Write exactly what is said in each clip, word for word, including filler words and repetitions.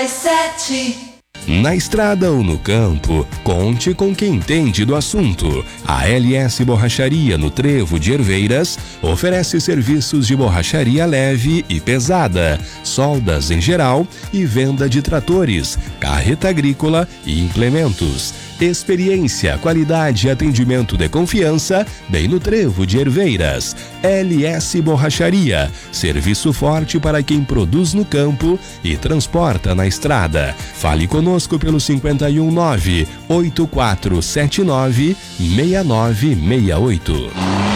Sete. Na estrada ou no campo, conte com quem entende do assunto. A L S Borracharia no Trevo de Herveiras oferece serviços de borracharia leve e pesada, soldas em geral e venda de tratores, carreta agrícola e implementos. Experiência, qualidade e atendimento de confiança, bem no Trevo de Herveiras. L S Borracharia, serviço forte para quem produz no campo e transporta na estrada. Fale conosco pelo cinco um nove, oito quatro sete nove, seis nove seis oito.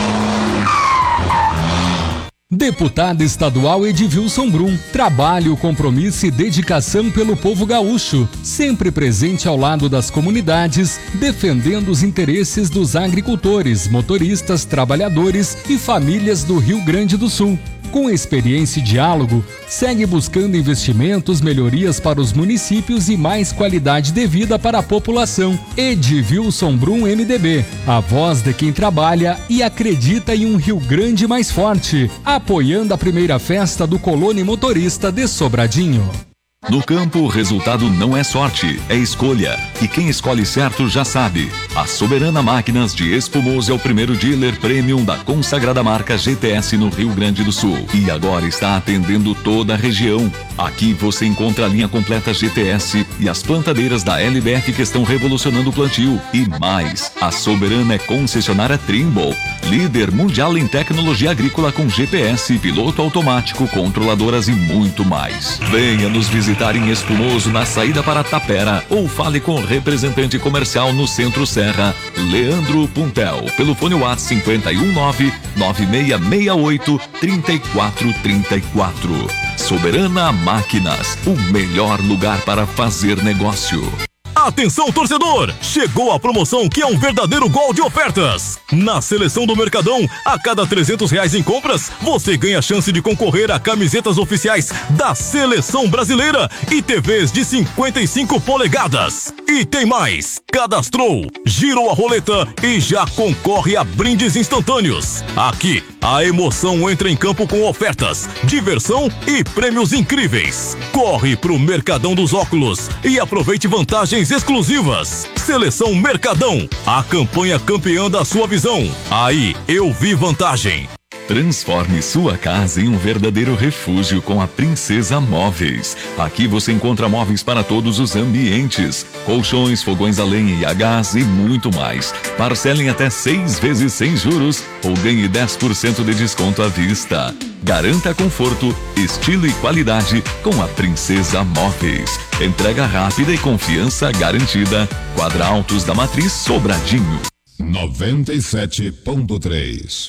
Deputado estadual Edvilson Brum, trabalho, compromisso e dedicação pelo povo gaúcho, sempre presente ao lado das comunidades, defendendo os interesses dos agricultores, motoristas, trabalhadores e famílias do Rio Grande do Sul. Com experiência e diálogo, segue buscando investimentos, melhorias para os municípios e mais qualidade de vida para a população. Edvilson Brum, M D B, a voz de quem trabalha e acredita em um Rio Grande mais forte, apoiando a primeira festa do Colônia Motorista de Sobradinho. No campo, o resultado não é sorte, é escolha. E quem escolhe certo já sabe. A Soberana Máquinas de Espumoso é o primeiro dealer premium da consagrada marca G T S no Rio Grande do Sul. E agora está atendendo toda a região. Aqui você encontra a linha completa G T S e as plantadeiras da L B F que estão revolucionando o plantio. E mais, a Soberana é concessionária Trimble, líder mundial em tecnologia agrícola com G P S, piloto automático, controladoras e muito mais. Venha nos visitar em Espumoso, na saída para Tapera, ou fale com o representante comercial no Centro Serra, Leandro Puntel, pelo fone WhatsApp cinco um nove, nove seis seis oito, três quatro três quatro. Soberana Máquinas, o melhor lugar para fazer negócio. Atenção, torcedor! Chegou a promoção que é um verdadeiro gol de ofertas. Na Seleção do Mercadão, a cada trezentos reais em compras, você ganha a chance de concorrer a camisetas oficiais da Seleção Brasileira e T Vs de cinquenta e cinco polegadas. E tem mais! Cadastrou, girou a roleta e já concorre a brindes instantâneos. Aqui, a emoção entra em campo com ofertas, diversão e prêmios incríveis. Corre pro Mercadão dos Óculos e aproveite vantagens exclusivas. Seleção Mercadão, a campanha campeã da sua visão. Aí eu vi vantagem. Transforme sua casa em um verdadeiro refúgio com a Princesa Móveis. Aqui você encontra móveis para todos os ambientes, colchões, fogões a lenha e a gás e muito mais. Parcelem até seis vezes sem juros ou ganhe dez por cento de desconto à vista. Garanta conforto, estilo e qualidade com a Princesa Móveis. Entrega rápida e confiança garantida. Quadra Altos da Matriz, Sobradinho. noventa e sete ponto três.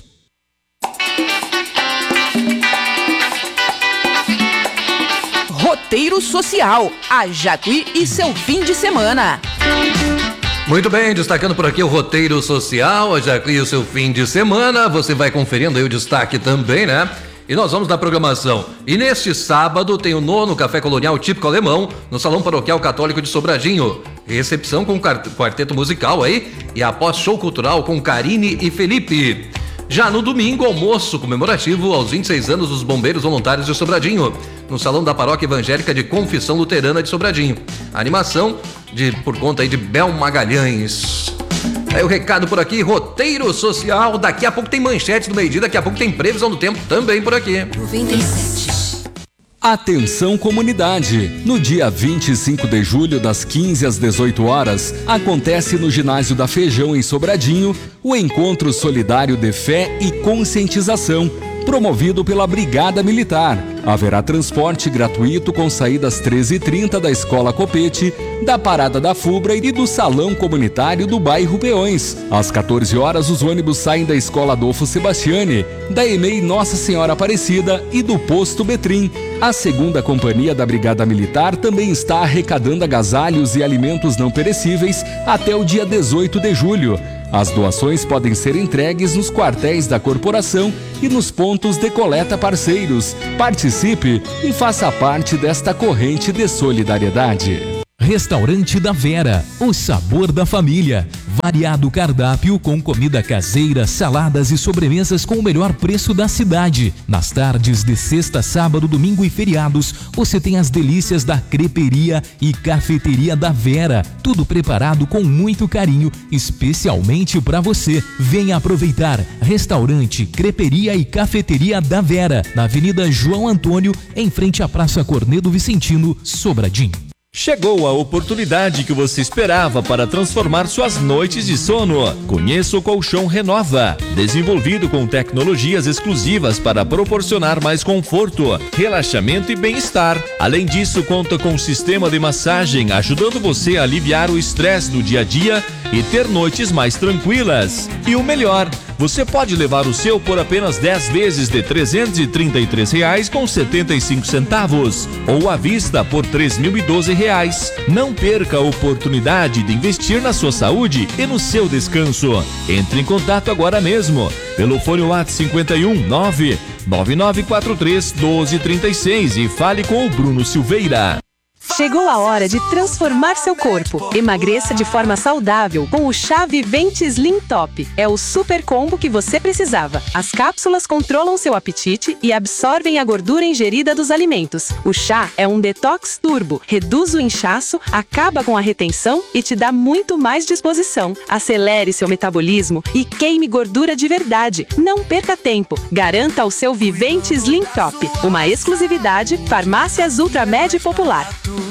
Roteiro Social, a Jacuí e seu fim de semana. Muito bem, destacando por aqui o Roteiro Social, a Jacuí e o seu fim de semana. Você vai conferindo aí o destaque também, né? E nós vamos na programação. E neste sábado tem o nono Café Colonial Típico Alemão no Salão Paroquial Católico de Sobradinho. Recepção com quarteto musical aí e após show cultural com Karine e Felipe. Já no domingo, almoço comemorativo aos vinte e seis anos dos Bombeiros Voluntários de Sobradinho, no Salão da Paróquia Evangélica de Confissão Luterana de Sobradinho. A animação de, por conta aí de Bel Magalhães. Aí o recado por aqui, Roteiro Social. Daqui a pouco tem manchetes do meio-dia, daqui a pouco tem previsão do tempo também por aqui. noventa e sete. Atenção comunidade, no dia vinte e cinco de julho, das quinze às dezoito horas, acontece no Ginásio da Feijão, em Sobradinho, o Encontro Solidário de Fé e Conscientização, promovido pela Brigada Militar. Haverá transporte gratuito com saídas às treze e trinta da Escola Copete, da Parada da Fubra e do Salão Comunitário do Bairro Peões. Às quatorze horas, os ônibus saem da Escola Adolfo Sebastiani, da E M E I Nossa Senhora Aparecida e do Posto Betrim. A segunda companhia da Brigada Militar também está arrecadando agasalhos e alimentos não perecíveis até o dia dezoito de julho. As doações podem ser entregues nos quartéis da corporação e nos pontos de coleta parceiros. Participe e faça parte desta corrente de solidariedade. Restaurante da Vera, o sabor da família. Variado cardápio com comida caseira, saladas e sobremesas com o melhor preço da cidade. Nas tardes de sexta, sábado, domingo e feriados, você tem as delícias da Creperia e Cafeteria da Vera. Tudo preparado com muito carinho, especialmente para você. Venha aproveitar. Restaurante, Creperia e Cafeteria da Vera, na Avenida João Antônio, em frente à Praça Cornedo Vicentino, Sobradinho. Chegou a oportunidade que você esperava para transformar suas noites de sono. Conheça o Colchão Renova, desenvolvido com tecnologias exclusivas para proporcionar mais conforto, relaxamento e bem-estar. Além disso, conta com um sistema de massagem, ajudando você a aliviar o estresse do dia a dia e ter noites mais tranquilas. E o melhor, você pode levar o seu por apenas dez vezes de trezentos e trinta e três reais com setenta e cinco centavos ou à vista por três mil e doze reais. Não perca a oportunidade de investir na sua saúde e no seu descanso. Entre em contato agora mesmo pelo fone WhatsApp cinquenta e um, nove nove nove quatro três, doze trinta e seis e fale com o Bruno Silveira. Chegou a hora de transformar seu corpo. Emagreça de forma saudável com o Chá Vivente Slim Top. É o super combo que você precisava. As cápsulas controlam seu apetite e absorvem a gordura ingerida dos alimentos. O chá é um detox turbo, reduz o inchaço, acaba com a retenção e te dá muito mais disposição. Acelere seu metabolismo e queime gordura de verdade. Não perca tempo. Garanta o seu Vivente Slim Top. Uma exclusividade Farmácias Ultramed Popular.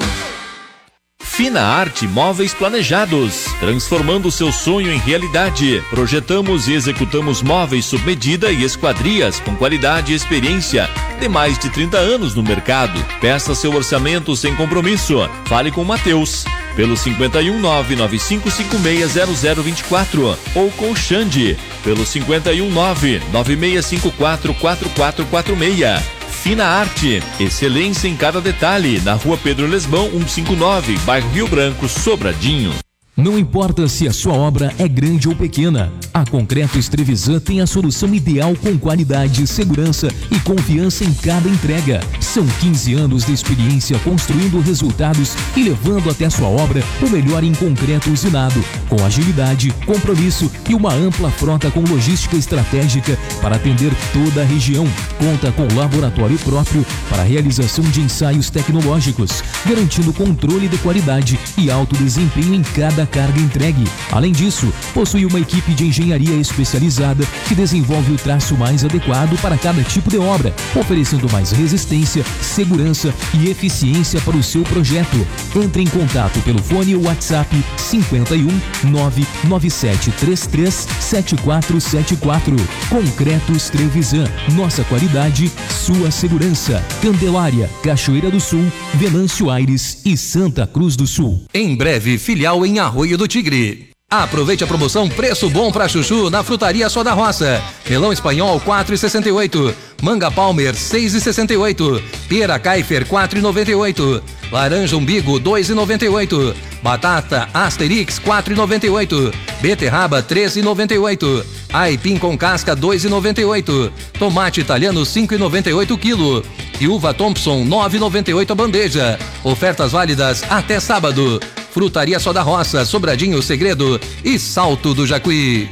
Fina Arte Móveis Planejados, transformando seu sonho em realidade. Projetamos e executamos móveis sob medida e esquadrias com qualidade e experiência de mais de trinta anos no mercado. Peça seu orçamento sem compromisso. Fale com Matheus pelo cinquenta e um, nove nove cinco cinco seis zero zero dois quatro ou com Xande pelo cinquenta e um, nove nove seis cinco quatro quatro quatro quatro seis. Fina Arte, excelência em cada detalhe, na Rua Pedro Lesbão, cento e cinquenta e nove, bairro Rio Branco, Sobradinho. Não importa se a sua obra é grande ou pequena, a Concretos Trevisan tem a solução ideal com qualidade, segurança e confiança em cada entrega. São quinze anos de experiência construindo resultados e levando até a sua obra o melhor em concreto usinado, com agilidade, compromisso e uma ampla frota com logística estratégica para atender toda a região. Conta com laboratório próprio para a realização de ensaios tecnológicos, garantindo controle de qualidade e alto desempenho em cada carga entregue. Além disso, possui uma equipe de engenharia especializada que desenvolve o traço mais adequado para cada tipo de obra, oferecendo mais resistência, segurança e eficiência para o seu projeto. Entre em contato pelo fone ou WhatsApp cinquenta e um, nove nove sete três três sete quatro sete quatro. Concretos Trevisan, nossa qualidade, sua segurança. Candelária, Cachoeira do Sul, Venâncio Aires e Santa Cruz do Sul. Em breve, filial em Arroio do Tigre. Aproveite a promoção Preço Bom pra Chuchu na Frutaria Só da Roça. Melão espanhol quatro e sessenta e oito, manga Palmer seis e sessenta e oito, pera Kaifer quatro e noventa e oito, laranja umbigo dois e noventa e oito, batata Asterix quatro e noventa e oito, beterraba três e noventa e oito, aipim com casca dois e noventa e oito, tomate italiano cinco e noventa e oito quilo e uva Thompson nove e noventa e oito a bandeja. Ofertas válidas até sábado. Frutaria Só da Roça, Sobradinho, Segredo e Salto do Jacuí.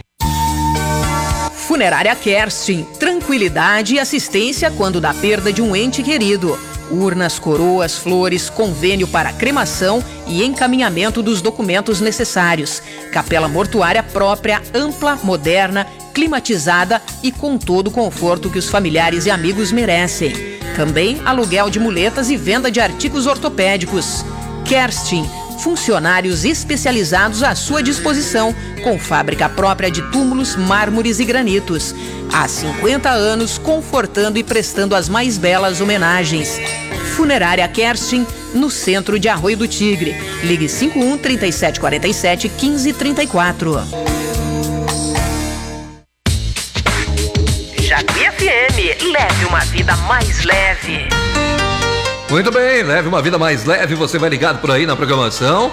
Funerária Kerstin, tranquilidade e assistência quando da perda de um ente querido. Urnas, coroas, flores, convênio para cremação e encaminhamento dos documentos necessários. Capela mortuária própria, ampla, moderna, climatizada e com todo o conforto que os familiares e amigos merecem. Também aluguel de muletas e venda de artigos ortopédicos. Kerstin, funcionários especializados à sua disposição, com fábrica própria de túmulos, mármores e granitos. Há cinquenta anos, confortando e prestando as mais belas homenagens. Funerária Kerstin, no centro de Arroio do Tigre. Ligue cinco um, trinta e sete quarenta e sete, quinze trinta e quatro. Jacuí F M, leve uma vida mais leve. Muito bem, leve uma vida mais leve, você vai ligado por aí na programação.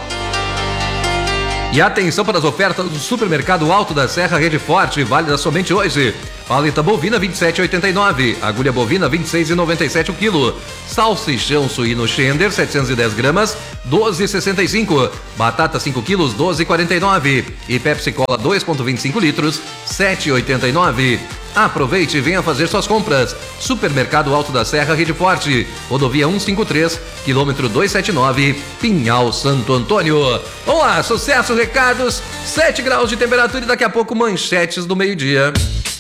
E atenção para as ofertas do Supermercado Alto da Serra Rede Forte, válida somente hoje. Paleta bovina vinte e sete e oitenta e nove, agulha bovina vinte e seis e noventa e sete o quilo, salsichão suíno Schender setecentos e dez gramas doze e sessenta e cinco. Batata cinco quilos, doze e quarenta e nove. E Pepsi Cola dois vírgula vinte e cinco litros, sete e oitenta e nove. Aproveite e venha fazer suas compras. Supermercado Alto da Serra, Rede Forte, rodovia cento e cinquenta e três, quilômetro duzentos e setenta e nove, Pinhal, Santo Antônio. Vamos lá, sucesso, recados, sete graus de temperatura e daqui a pouco manchetes do meio-dia.